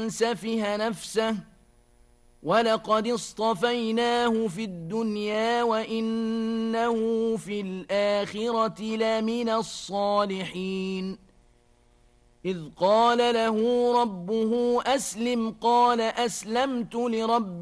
سفه نفسه ولقد اصطفيناه في الدنيا وإنه في الآخرة لمن الصالحين إذ قال له ربه أسلم قال أسلمت لرب